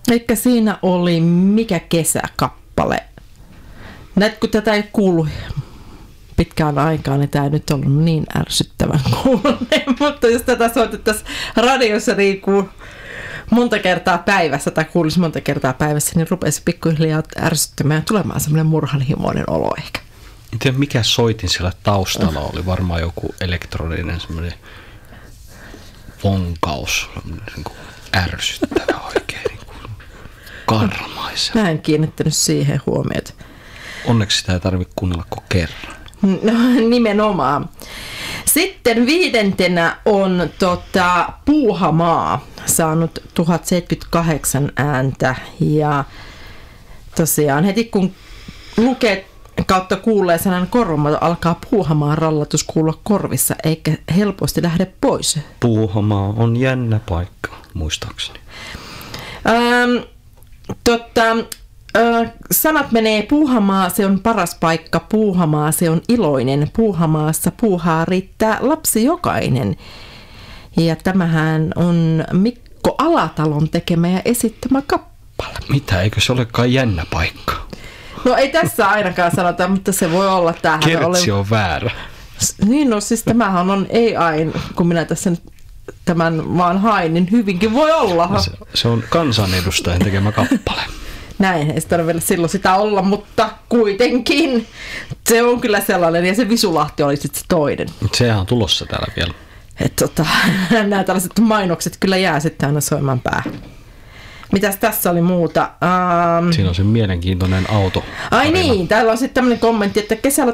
Eikä siinä oli mikä kesäkappale. Näet, kun tätä ei kuulu pitkään aikaan, niin tämä ei nyt ollut niin ärsyttävän kuulonen. Mutta jos tätä soitettaisiin radiossa niin kuin monta kertaa päivässä tai kuulisi monta kertaa päivässä, niin rupesi pikkuhiljaa ärsyttämään ja tulemaan semmoinen murhanhimoinen olo ehkä. En tiedä, mikä soitin siellä taustalla oli. Varmaan joku elektroninen semmoinen vonkaus, niin kuin ärsyttävä oikein, niin kuin karmaiseva. Mä en kiinnittänyt siihen huomiota. Onneksi sitä ei tarvitse kuunnella kuin kerran. No, nimenomaan. Sitten 5. on Puuhamaa saanut 1078 ääntä ja tosiaan heti kun lukee kautta kuulee sanan korvamaton, alkaa Puuhamaan rallatus kuulua korvissa eikä helposti lähde pois. Puuhamaa on jännä paikka, muistaakseni. Sanat menee Puuhamaa, se on paras paikka, Puuhamaa, se on iloinen, Puuhamaassa puuhaa riittää lapsi jokainen. Ja tämähän on Mikko Alatalon tekemä ja esittämä kappale. Mitä, eikö se olekaan jännä paikka? No ei tässä ainakaan sanota, mutta se voi olla tähän. Kertsi on väärä. Niin, no siis tämähän on AI, kun minä tässä tämän vaan hain, niin hyvinkin voi olla. Se on kansanedustajan tekemä kappale. Näin, ei sitä vielä silloin sitä olla, mutta kuitenkin se on kyllä sellainen, ja se Visulahti oli sitten se toinen. Sehän on tulossa täällä vielä. Nämä tällaiset mainokset kyllä jää sitten aina soimaan päähän. Mitäs tässä oli muuta? Siinä on se mielenkiintoinen auto. Ai niin, täällä on sitten tämmöinen kommentti, että kesällä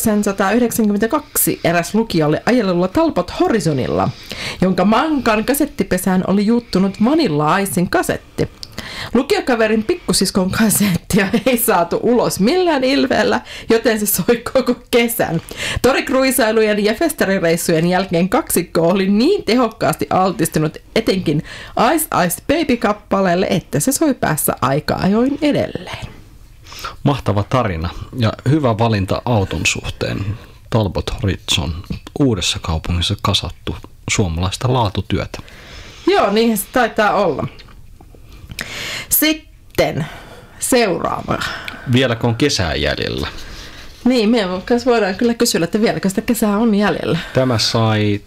1992 eräs lukija oli ajellulla Talbot Horizonilla, jonka mankan kasettipesään oli juuttunut Vanilla Icen kasetti. Lukiokaverin pikkusiskon kasettia ei saatu ulos millään ilveellä, joten se soi koko kesän. Torikruisailujen ja festarireissujen jälkeen kaksikko oli niin tehokkaasti altistunut etenkin Ice Ice Baby-kappaleelle, että se soi päässä aika ajoin edelleen. Mahtava tarina ja hyvä valinta auton suhteen. Talbot Horizon, Uudessa kaupungissa kasattu suomalaista laatutyötä. Joo, niin se taitaa olla. Sitten seuraava. Vieläkö on kesää jäljellä? Niin, me voidaan kyllä kysyä, että vieläkö sitä kesää on jäljellä. Tämä sai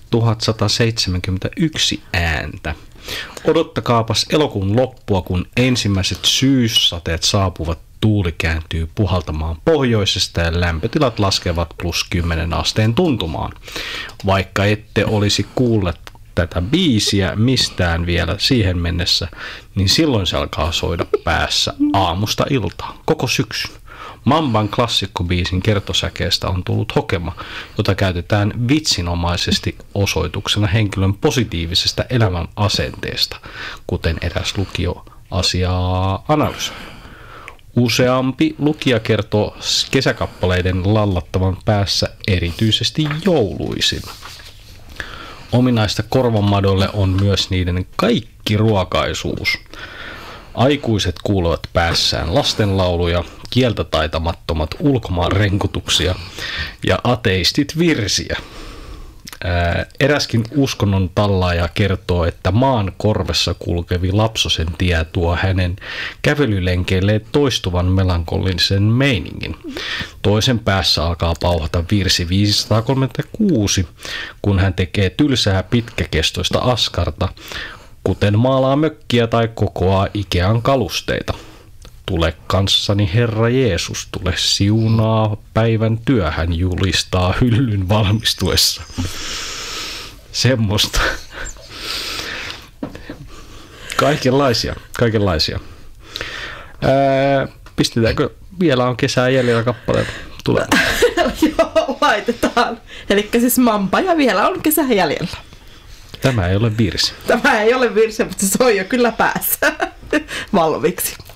1171 ääntä. Odottakaapas elokuun loppua, kun ensimmäiset syyssateet saapuvat. Tuuli kääntyy puhaltamaan pohjoisesta ja lämpötilat laskevat +10 asteen tuntumaan. Vaikka ette olisi kuulleet tätä biisiä mistään vielä siihen mennessä, niin silloin se alkaa soida päässä aamusta iltaan, koko syksyn. Mamban klassikkobiisin kertosäkeestä on tullut hokema, jota käytetään vitsinomaisesti osoituksena henkilön positiivisesta elämän asenteesta, kuten eräs lukio asiaa analysoi. Useampi lukija kertoo kesäkappaleiden lallattavan päässä erityisesti jouluisin. Ominaista korvamadolle on myös niiden kaikkiruokaisuus. Aikuiset kuulevat päässään lastenlauluja, kieltä taitamattomat ulkomaan renkutuksia ja ateistit virsiä. Eräskin uskonnon tallaaja kertoo, että maan korvessa kulkevi lapsosen tie tuo hänen kävelylenkeilleen toistuvan melankolisen meiningin. Toisen päässä alkaa pauhata virsi 536, kun hän tekee tylsää pitkäkestoista askarta, kuten maalaa mökkiä tai kokoaa Ikean kalusteita. Tule kanssani Herra Jeesus, tule siunaa päivän työhän, julistaa hyllyn valmistuessa. Semmoista. Kaikenlaisia. Pistetäänkö vielä on kesää jäljellä kappaleita tulemaan? Joo, laitetaan. Elikkä siis Mampa ja vielä on kesää jäljellä. Tämä ei ole virsi. Tämä ei ole virsi, mutta se on jo kyllä päässä valmiiksi.